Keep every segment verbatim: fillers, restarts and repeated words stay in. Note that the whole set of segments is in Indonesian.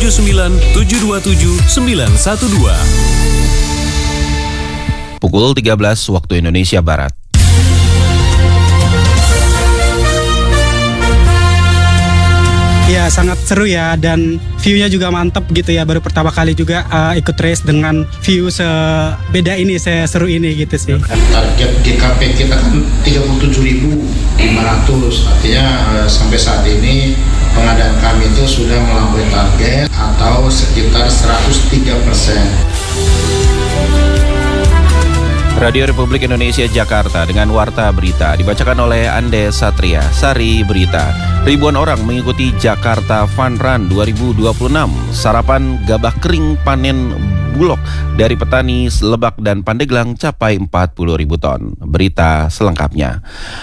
tujuh sembilan tujuh dua tujuh sembilan satu dua. Pukul tiga belas waktu Indonesia Barat. Ya, sangat seru ya, dan view-nya juga mantep gitu ya. Baru pertama kali juga uh, ikut race dengan view sebeda ini, seseru ini gitu sih. Target G K P kita kan tiga puluh tujuh ribu lima ratus, artinya uh, sampai saat ini pengadaan kami itu sudah melampaui target atau sekitar seratus tiga persen. Radio Republik Indonesia Jakarta dengan Warta Berita dibacakan oleh Ande Satria. Sari Berita. Ribuan orang mengikuti Jakarta Fun Run dua ribu dua puluh enam. Sarapan gabah kering panen bulog dari petani Lebak dan Pandeglang capai empat puluh ribu ton. Berita selengkapnya.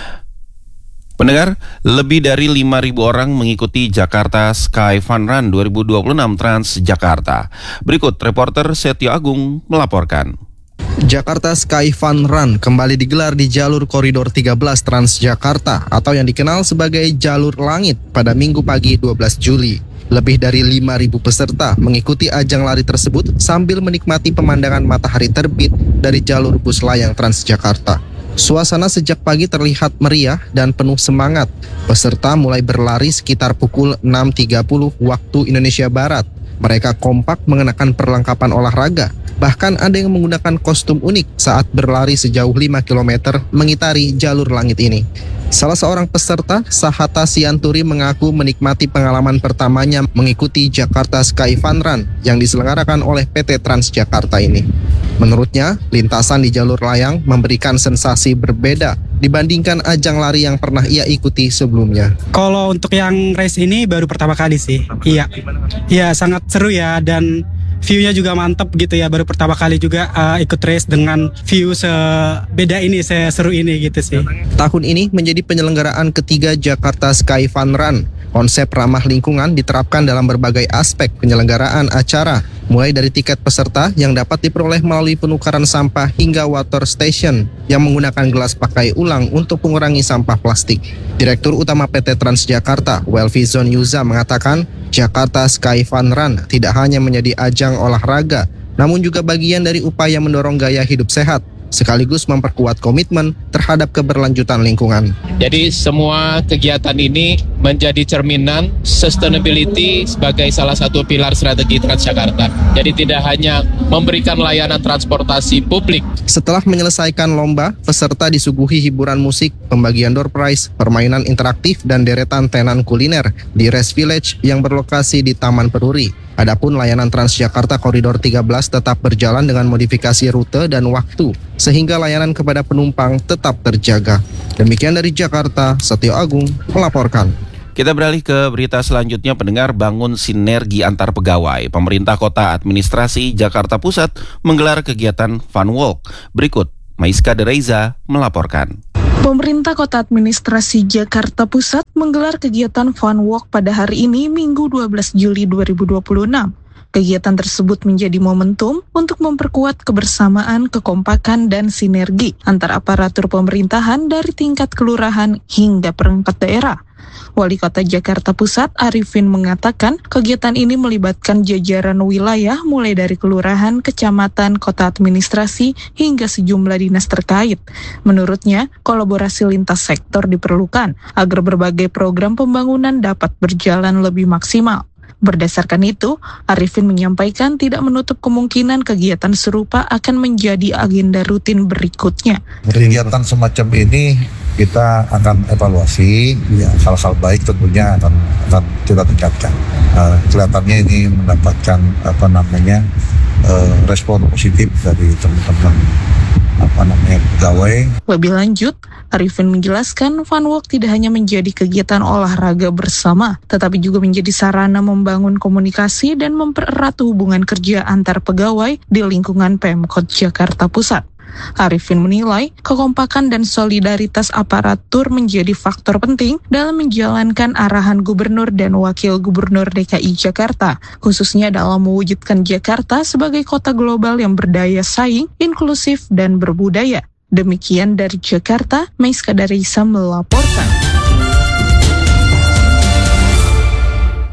Pendengar, lebih dari lima ribu orang mengikuti Jakarta Sky Fun Run dua ribu dua puluh enam Trans Jakarta. Berikut reporter Setio Agung melaporkan. Jakarta Sky Fun Run kembali digelar di jalur koridor tiga belas Transjakarta atau yang dikenal sebagai jalur langit pada Minggu pagi dua belas Juli. Lebih dari lima ribu peserta mengikuti ajang lari tersebut sambil menikmati pemandangan matahari terbit dari jalur bus layang Transjakarta. Suasana sejak pagi terlihat meriah dan penuh semangat. Peserta mulai berlari sekitar pukul enam tiga puluh waktu Indonesia Barat. Mereka kompak mengenakan perlengkapan olahraga. Bahkan ada yang menggunakan kostum unik saat berlari sejauh lima kilometer mengitari jalur langit ini. Salah seorang peserta, Sahata Sianturi, mengaku menikmati pengalaman pertamanya mengikuti Jakarta Sky Fun Run yang diselenggarakan oleh P T Transjakarta ini. Menurutnya, lintasan di jalur layang memberikan sensasi berbeda dibandingkan ajang lari yang pernah ia ikuti sebelumnya. Kalau untuk yang race ini baru pertama kali sih. Iya, iya sangat seru ya, dan view-nya juga mantep gitu ya. Baru pertama kali juga uh, ikut race dengan view sebeda ini, seseru ini gitu sih. Tahun ini menjadi penyelenggaraan ketiga Jakarta Sky Fun Run. Konsep ramah lingkungan diterapkan dalam berbagai aspek penyelenggaraan acara, mulai dari tiket peserta yang dapat diperoleh melalui penukaran sampah hingga water station yang menggunakan gelas pakai ulang untuk mengurangi sampah plastik. Direktur Utama P T Transjakarta, Welvizon Yuza, mengatakan Jakarta Sky Fun Run tidak hanya menjadi ajang olahraga, namun juga bagian dari upaya mendorong gaya hidup sehat, sekaligus memperkuat komitmen terhadap keberlanjutan lingkungan. Jadi semua kegiatan ini menjadi cerminan sustainability sebagai salah satu pilar strategi Transjakarta. Jadi tidak hanya memberikan layanan transportasi publik. Setelah menyelesaikan lomba, peserta disuguhi hiburan musik, pembagian door prize, permainan interaktif, dan deretan tenan kuliner di Race Village yang berlokasi di Taman Peruri. Adapun layanan Transjakarta Koridor tiga belas tetap berjalan dengan modifikasi rute dan waktu, sehingga layanan kepada penumpang tetap terjaga. Demikian dari Jakarta, Setio Agung melaporkan. Kita beralih ke berita selanjutnya. Pendengar, bangun sinergi antar pegawai. Pemerintah Kota Administrasi Jakarta Pusat menggelar kegiatan Fun Walk. Berikut Maiska Dereza melaporkan. Pemerintah Kota Administrasi Jakarta Pusat menggelar kegiatan Fun Walk pada hari ini, Minggu dua belas Juli dua ribu dua puluh enam. Kegiatan tersebut menjadi momentum untuk memperkuat kebersamaan, kekompakan, dan sinergi antar aparatur pemerintahan dari tingkat kelurahan hingga perangkat daerah. Wali Kota Jakarta Pusat Arifin mengatakan kegiatan ini melibatkan jajaran wilayah mulai dari kelurahan, kecamatan, kota administrasi, hingga sejumlah dinas terkait. Menurutnya, kolaborasi lintas sektor diperlukan agar berbagai program pembangunan dapat berjalan lebih maksimal. Berdasarkan itu, Arifin menyampaikan tidak menutup kemungkinan kegiatan serupa akan menjadi agenda rutin berikutnya. Kegiatan semacam ini kita akan evaluasi, ya, hal-hal baik tentunya akan, akan kita tingkatkan. Uh, kelihatannya ini mendapatkan apa namanya uh, respon positif dari teman-teman apa namanya pegawai. Lebih lanjut, Arifin menjelaskan Fun Walk tidak hanya menjadi kegiatan olahraga bersama, tetapi juga menjadi sarana membangun komunikasi dan mempererat hubungan kerja antar pegawai di lingkungan Pemkot Jakarta Pusat. Arifin menilai kekompakan dan solidaritas aparatur menjadi faktor penting dalam menjalankan arahan Gubernur dan Wakil Gubernur D K I Jakarta, khususnya dalam mewujudkan Jakarta sebagai kota global yang berdaya saing, inklusif, dan berbudaya. Demikian dari Jakarta, Maiska Darisa melaporkan.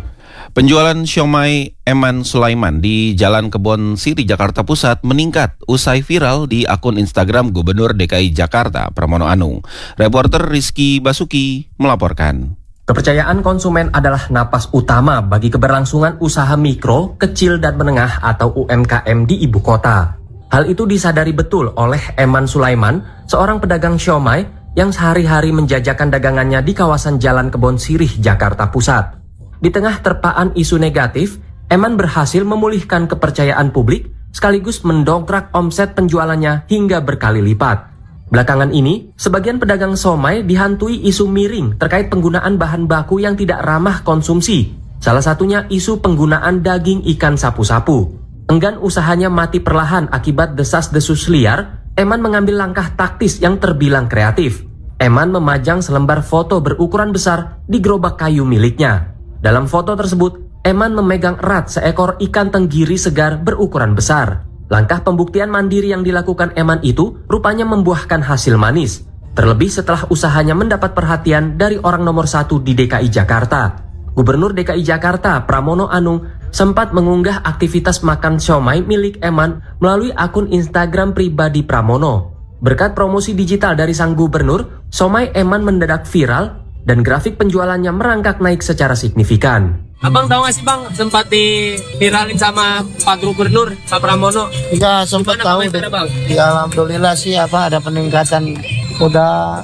Penjualan siomay Eman Sulaiman di Jalan Kebon Siri, Jakarta Pusat meningkat usai viral di akun Instagram Gubernur D K I Jakarta, Pramono Anung. Reporter Rizky Basuki melaporkan. Kepercayaan konsumen adalah napas utama bagi keberlangsungan usaha mikro, kecil, dan menengah atau U M K M di ibu kota. Hal itu disadari betul oleh Eman Sulaiman, seorang pedagang siomay yang sehari-hari menjajakan dagangannya di kawasan Jalan Kebon Sirih, Jakarta Pusat. Di tengah terpaan isu negatif, Eman berhasil memulihkan kepercayaan publik sekaligus mendongkrak omset penjualannya hingga berkali lipat. Belakangan ini, sebagian pedagang somai dihantui isu miring terkait penggunaan bahan baku yang tidak ramah konsumsi. Salah satunya isu penggunaan daging ikan sapu-sapu. Enggan usahanya mati perlahan akibat desas-desus liar, Eman mengambil langkah taktis yang terbilang kreatif. Eman memajang selembar foto berukuran besar di gerobak kayu miliknya. Dalam foto tersebut, Eman memegang erat seekor ikan tenggiri segar berukuran besar. Langkah pembuktian mandiri yang dilakukan Eman itu rupanya membuahkan hasil manis. Terlebih setelah usahanya mendapat perhatian dari orang nomor satu di D K I Jakarta. Gubernur D K I Jakarta, Pramono Anung, sempat mengunggah aktivitas makan siomay milik Eman melalui akun Instagram pribadi Pramono. Berkat promosi digital dari sang gubernur, siomay Eman mendadak viral dan grafik penjualannya merangkak naik secara signifikan. Abang tahu nggak sih bang, sempat diviralin sama Pak Gubernur, Pak Pramono? Iya, sempat tahu deh. Ya alhamdulillah sih apa ada peningkatan, udah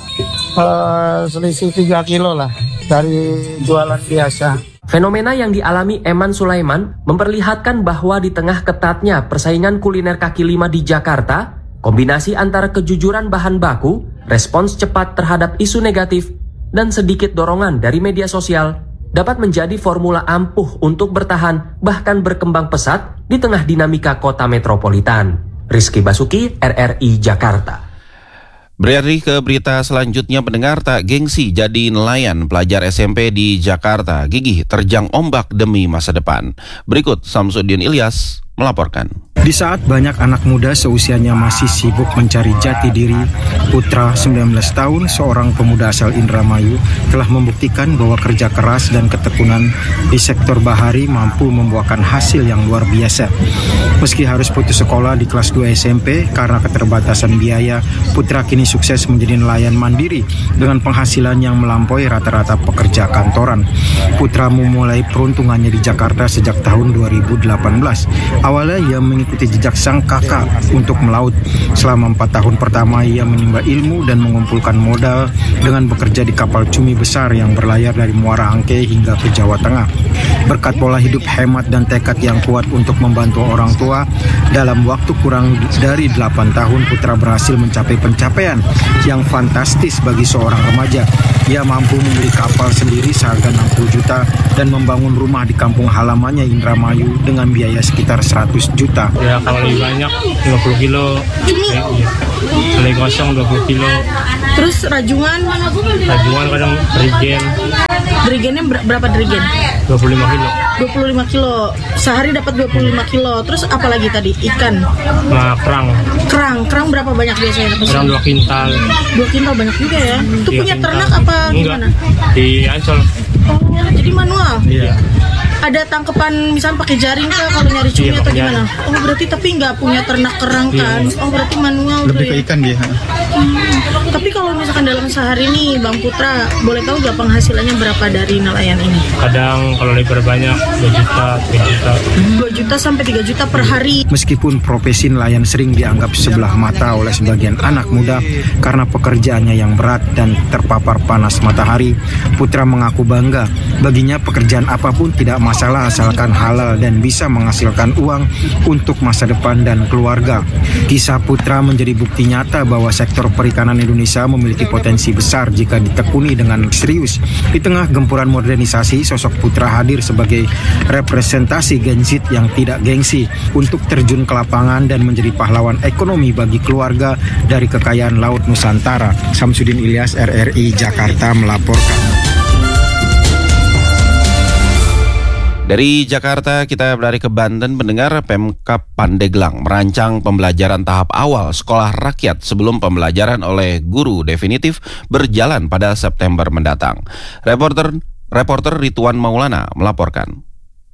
uh, selisih tiga kilo lah dari jualan biasa. Fenomena yang dialami Eman Sulaiman memperlihatkan bahwa di tengah ketatnya persaingan kuliner kaki lima di Jakarta, kombinasi antara kejujuran bahan baku, respons cepat terhadap isu negatif, dan sedikit dorongan dari media sosial dapat menjadi formula ampuh untuk bertahan bahkan berkembang pesat di tengah dinamika kota metropolitan. Rizky Basuki, R R I Jakarta. Beralih ke berita selanjutnya, pendengar, tak gengsi jadi nelayan, pelajar S M P di Jakarta gigih terjang ombak demi masa depan. Berikut Samsudin Ilyas melaporkan. Di saat banyak anak muda seusianya masih sibuk mencari jati diri, Putra sembilan belas tahun, seorang pemuda asal Indramayu, telah membuktikan bahwa kerja keras dan ketekunan di sektor bahari mampu membuahkan hasil yang luar biasa. Meski harus putus sekolah di kelas dua S M P karena keterbatasan biaya, Putra kini sukses menjadi nelayan mandiri dengan penghasilan yang melampaui rata-rata pekerja kantoran. Putra memulai peruntungannya di Jakarta sejak tahun dua ribu delapan belas. Awalnya ia mengikuti jejak sang kakak untuk melaut. Selama empat tahun pertama ia menimba ilmu dan mengumpulkan modal dengan bekerja di kapal cumi besar yang berlayar dari Muara Angke hingga ke Jawa Tengah. Berkat pola hidup hemat dan tekad yang kuat untuk membantu orang tua, dalam waktu kurang dari delapan tahun Putra berhasil mencapai pencapaian yang fantastis bagi seorang remaja. Ia mampu membeli kapal sendiri seharga enam puluh juta dan membangun rumah di kampung halamannya Indramayu dengan biaya sekitar seratus juta. Ya kalau lebih banyak lima puluh kilo, ya, iya. Kalau kosong dua puluh kilo. Terus rajungan? Rajungan kadang derigen. Derigennya ber- berapa derigen? dua puluh lima kilo. dua puluh lima kilo. Sehari dapat dua puluh lima kilo. Terus apa lagi tadi? Ikan? Nah, kerang. Kerang. Kerang berapa banyak biasanya? Kerang dua kintal. dua kintal banyak juga ya. Itu Tiga punya kintal. ternak apa Enggak. gimana? Di Ancol. Oh, jadi manual? Iya. Ada tangkapan misalnya pakai jaring kah kalau nyari cumi Iya, atau pakai gimana? Oh berarti tapi nggak punya ternak kerang kan? Iya. Oh berarti manual tuh ya? ikan dia. Hmm. Tapi kalau misalkan dalam sehari nih Bang Putra, boleh tahu nggak penghasilannya berapa dari nelayan ini? Kadang kalau lebih banyak dua juta, tiga juta. dua juta sampai tiga juta per hari. Meskipun profesi nelayan sering dianggap sebelah mata oleh sebagian anak muda karena pekerjaannya yang berat dan terpapar panas matahari, Putra mengaku bangga. Baginya pekerjaan apapun tidak masalah asalkan halal dan bisa menghasilkan uang untuk masa depan dan keluarga. Kisah Putra menjadi bukti nyata bahwa sektor perikanan Indonesia memiliki potensi besar jika ditekuni dengan serius. Di tengah gempuran modernisasi, sosok Putra hadir sebagai representasi Gen Z yang tidak gengsi untuk terjun ke lapangan dan menjadi pahlawan ekonomi bagi keluarga dari kekayaan laut Nusantara. Samsudin Ilyas, R R I Jakarta melaporkan. Dari Jakarta kita berlari ke Banten. Pendengar, Pemkab Pandeglang merancang pembelajaran tahap awal sekolah rakyat sebelum pembelajaran oleh guru definitif berjalan pada September mendatang. Reporter Reporter Ridwan Maulana melaporkan.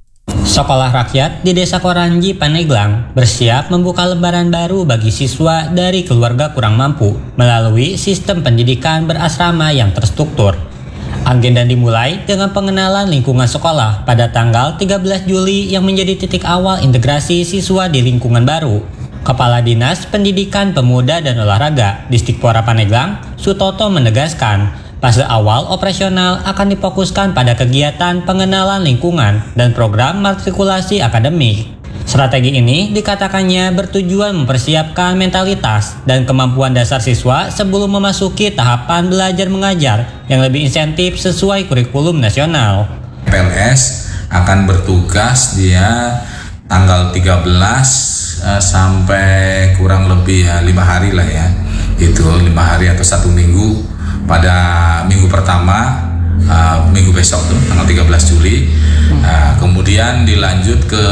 Sekolah rakyat di Desa Koranji, Pandeglang bersiap membuka lembaran baru bagi siswa dari keluarga kurang mampu melalui sistem pendidikan berasrama yang terstruktur. Agenda dimulai dengan pengenalan lingkungan sekolah pada tanggal tiga belas Juli yang menjadi titik awal integrasi siswa di lingkungan baru. Kepala Dinas Pendidikan Pemuda dan Olahraga Distikpora Pandeglang, Sutoto menegaskan, fase awal operasional akan difokuskan pada kegiatan pengenalan lingkungan dan program matrikulasi akademik. Strategi ini dikatakannya bertujuan mempersiapkan mentalitas dan kemampuan dasar siswa sebelum memasuki tahapan belajar mengajar yang lebih insentif sesuai kurikulum nasional. P L S akan bertugas dia tanggal tiga belas uh, sampai kurang lebih ya lima hari lah ya, itu lima hari atau satu minggu pada minggu pertama uh, minggu besok tuh tanggal tiga belas Juli. Uh, kemudian dilanjut ke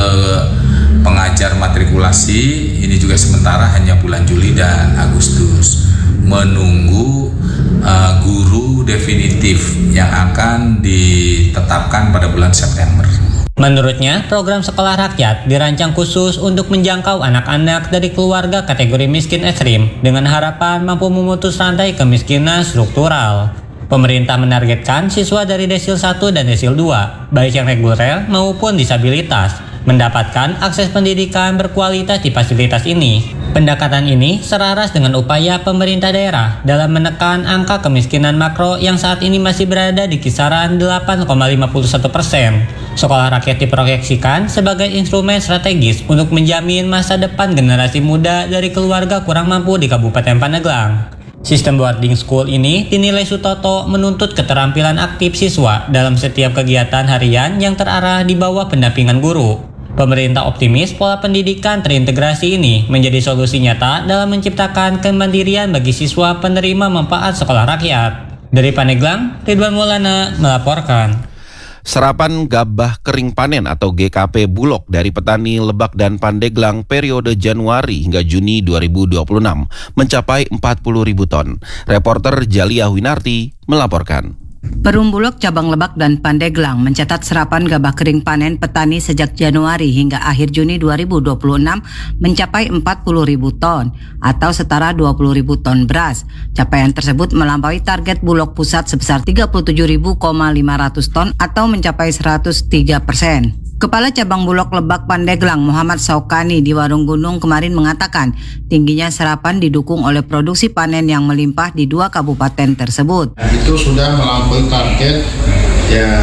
pengajar matrikulasi, ini juga sementara hanya bulan Juli dan Agustus, menunggu uh, guru definitif yang akan ditetapkan pada bulan September. Menurutnya, program sekolah rakyat dirancang khusus untuk menjangkau anak-anak dari keluarga kategori miskin ekstrim dengan harapan mampu memutus rantai kemiskinan struktural. Pemerintah menargetkan siswa dari desil satu dan desil dua, baik yang reguler maupun disabilitas, mendapatkan akses pendidikan berkualitas di fasilitas ini. Pendekatan ini selaras dengan upaya pemerintah daerah dalam menekan angka kemiskinan makro yang saat ini masih berada di kisaran delapan koma lima satu persen. Sekolah rakyat diproyeksikan sebagai instrumen strategis untuk menjamin masa depan generasi muda dari keluarga kurang mampu di Kabupaten Pandeglang. Sistem boarding school ini dinilai Sutoto menuntut keterampilan aktif siswa dalam setiap kegiatan harian yang terarah di bawah pendampingan guru. Pemerintah optimis pola pendidikan terintegrasi ini menjadi solusi nyata dalam menciptakan kemandirian bagi siswa penerima manfaat sekolah rakyat. Dari Pandeglang, Ridwan Maulana melaporkan. Serapan gabah kering panen atau G K P Bulog dari petani Lebak dan Pandeglang periode Januari hingga Juni dua ribu dua puluh enam mencapai empat puluh ribu ton. Reporter Jalia Winarti melaporkan. Perum Bulog Cabang Lebak dan Pandeglang mencatat serapan gabah kering panen petani sejak Januari hingga akhir Juni dua ribu dua puluh enam mencapai empat puluh ribu ton atau setara dua puluh ribu ton beras. Capaian tersebut melampaui target Bulog Pusat sebesar tiga puluh tujuh ribu lima ratus ton atau mencapai seratus tiga persen. Kepala Cabang Bulog Lebak Pandeglang Muhammad Saukani di Warung Gunung kemarin mengatakan tingginya serapan didukung oleh produksi panen yang melimpah di dua kabupaten tersebut. Itu sudah melampaui target, ya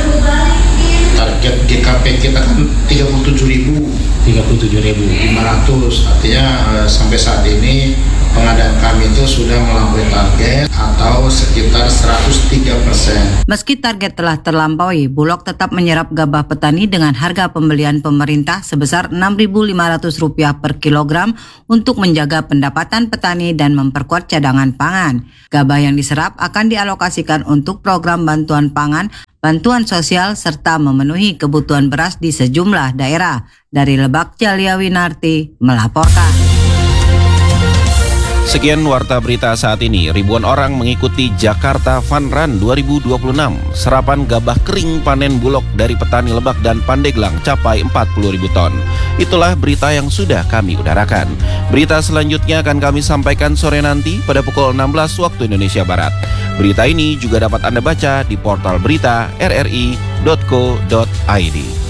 target G K P kita kan tiga puluh tujuh ribu lima ratus, artinya eh, sampai saat ini pengadaan kami itu sudah melampaui target atau sekitar seratus tiga persen. Meski target telah terlampaui, Bulog tetap menyerap gabah petani dengan harga pembelian pemerintah sebesar enam ribu lima ratus rupiah per kilogram untuk menjaga pendapatan petani dan memperkuat cadangan pangan. Gabah yang diserap akan dialokasikan untuk program bantuan pangan, bantuan sosial, serta memenuhi kebutuhan beras di sejumlah daerah. Dari Lebak, Jalia Winarti melaporkan. Sekian warta berita saat ini. Ribuan orang mengikuti Jakarta Fun Run dua ribu dua puluh enam. Serapan gabah kering panen Bulog dari petani Lebak dan Pandeglang capai empat puluh ribu ton. Itulah berita yang sudah kami udarakan. Berita selanjutnya akan kami sampaikan sore nanti pada pukul enam belas waktu Indonesia Barat. Berita ini juga dapat Anda baca di portal berita r r i dot co dot i d.